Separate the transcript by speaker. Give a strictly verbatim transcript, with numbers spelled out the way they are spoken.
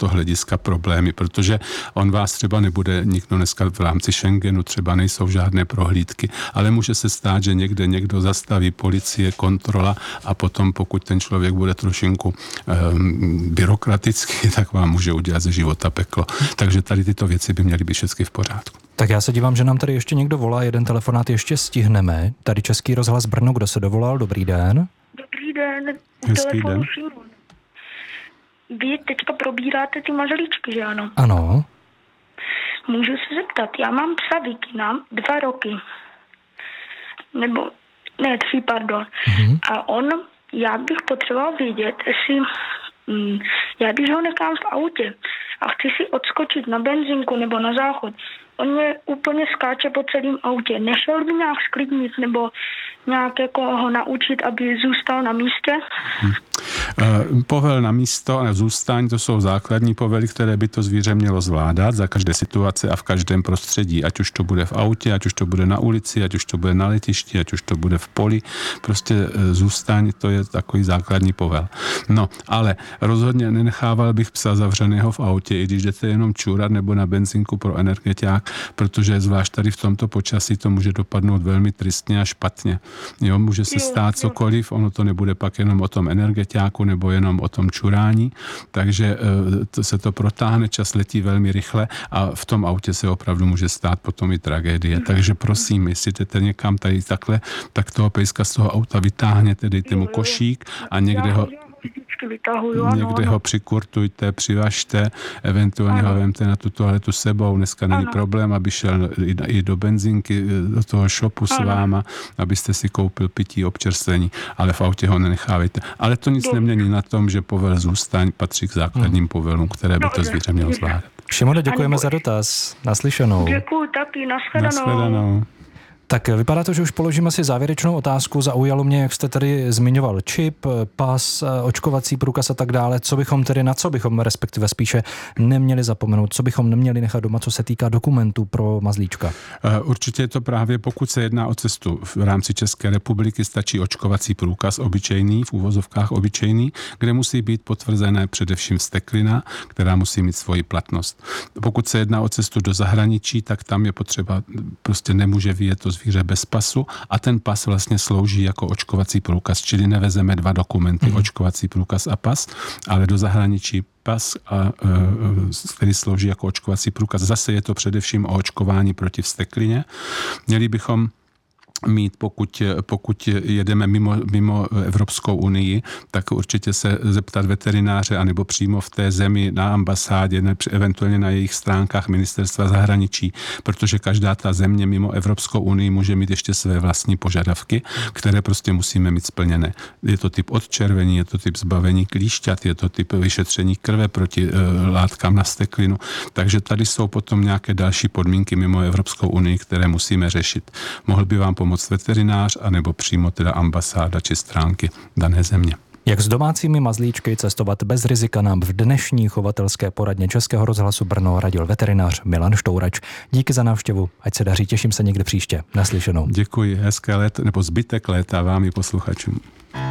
Speaker 1: tohoto hlediska problémy, protože on vás třeba nebude nikdo dneska v rámci Schengenu, třeba nejsou žádné prohlídky, ale může se stát, že někde někdo zastaví, policie, kontrola a potom pokud ten člověk bude trošinku um, byrokratický, tak vám může udělat ze života peklo. Takže tady tyto věci by měly být všechny v pořádku.
Speaker 2: Tak já se dívám, že nám tady ještě někdo volá, jeden telefonát ještě stihneme. Tady Český rozhlas Brno, kdo se dovolal? Dobrý den.
Speaker 3: Dobrý den,
Speaker 1: Hezký den.
Speaker 3: Šimon. Vy teďka probíráte ty mazlíčky, že ano?
Speaker 2: Ano.
Speaker 3: Můžu se zeptat, já mám psa Vikina, dva roky. Nebo, ne, tři, pardon. Mm-hmm. A on, já bych potřeboval vědět, jestli, hm, já když ho nechám v autě a chci si odskočit na benzínku nebo na záchod, on mě úplně skáče po celém autě. Nešel by nějak sklidnit nebo nějak jako ho naučit, aby zůstal na místě?
Speaker 1: Hmm. Povel na místo a zůstání, to jsou základní povely, které by to zvíře mělo zvládat za každé situace a v každém prostředí. Ať už to bude v autě, ať už to bude na ulici, ať už to bude na letišti, ať už to bude v poli. Prostě zůstání, to je takový základní povel. No, ale rozhodně nenechával bych psa zavřeného v autě, i když jdete jenom čůrat nebo na benzínku pro energetiák, protože zvlášť tady v tomto počasí to může dopadnout velmi tristně a špatně. Jo, může se stát cokoliv, ono to nebude pak jenom o tom energetiáku nebo jenom o tom čurání, takže to se to protáhne, čas letí velmi rychle a v tom autě se opravdu může stát potom i tragédie. Takže prosím, jestli jdete někam tady takhle, tak toho pejska z toho auta vytáhněte, dejte mu košík a někde ho
Speaker 3: Vytahuju,
Speaker 1: někde
Speaker 3: ano,
Speaker 1: ho přikurtujte, přivažte, eventuálně ano. ho vemte na tu toaletu sebou, dneska není ano. problém, aby šel i do benzínky, do toho shopu ano. s váma, abyste si koupil pití, občerstvení, ale v autě ho nenechávejte. Ale to nic Dobře. nemění na tom, že povel zůstaň patří k základním hmm. povelům, které by to zvíře mělo zvládat.
Speaker 2: Šimone, děkujeme za dotaz. Naslyšenou.
Speaker 3: Děkuju taky, nashledanou.
Speaker 1: Nashledanou.
Speaker 2: Tak vypadá to, že už položím asi závěrečnou otázku. Zaujalo mě, jak jste tady zmiňoval čip, pas, očkovací průkaz a tak dále. Co bychom tedy, na co bychom respektive spíše neměli zapomenout? Co bychom neměli nechat doma, co se týká dokumentů pro mazlíčka?
Speaker 1: Určitě je to právě, pokud se jedná o cestu v rámci České republiky, stačí očkovací průkaz obyčejný, v úvozovkách obyčejný, kde musí být potvrzené především vzteklina, která musí mít svoji platnost. Pokud se jedná o cestu do zahraničí, tak tam je potřeba, prostě nemůže vyjet to zvíře bez pasu a ten pas vlastně slouží jako očkovací průkaz, čili nevezeme dva dokumenty, mm. očkovací průkaz a pas, ale do zahraničí pas, a, který slouží jako očkovací průkaz. Zase je to především o očkování proti vzteklině. Měli bychom mít, pokud, pokud jedeme mimo, mimo Evropskou unii, tak určitě se zeptat veterináře anebo přímo v té zemi na ambasádě, ne, eventuálně na jejich stránkách ministerstva zahraničí, protože každá ta země mimo Evropskou unii může mít ještě své vlastní požadavky, které prostě musíme mít splněné. Je to typ odčervení, je to typ zbavení klíšťat, je to typ vyšetření krve proti e, látkám na vzteklinu. Takže tady jsou potom nějaké další podmínky mimo Evropskou unii, které musíme řešit. Mohl by vám pomoct veterinář, anebo přímo teda ambasáda či stránky dané země.
Speaker 2: Jak s domácími mazlíčky cestovat bez rizika, nám v dnešní chovatelské poradně Českého rozhlasu Brno radil veterinář Milan Štourač. Díky za návštěvu, ať se daří, těším se někde příště. Naslyšenou.
Speaker 1: Děkuji, hezké léto, nebo zbytek léta vám i posluchačům.